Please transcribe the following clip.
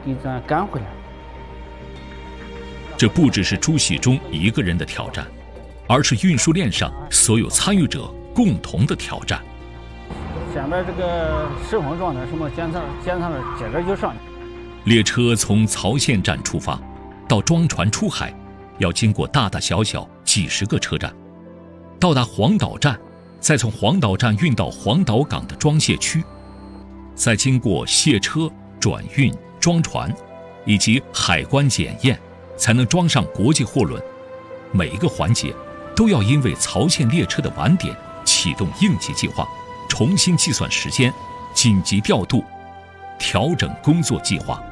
给咱赶回来。 这不只是朱喜忠一个人的挑战，而是运输链上所有参与者共同的挑战。 前面这个失衡状态，什么监测了，接着就上去。 列车从曹县站出发，到装船出海，要经过大大小小几十个车站，到达黄岛站，再从黄岛站运到黄岛港的装卸区，再经过卸车、转运、装船，以及海关检验，才能装上国际货轮。每一个环节都要因为曹县列车的晚点启动应急计划，重新计算时间，紧急调度，调整工作计划。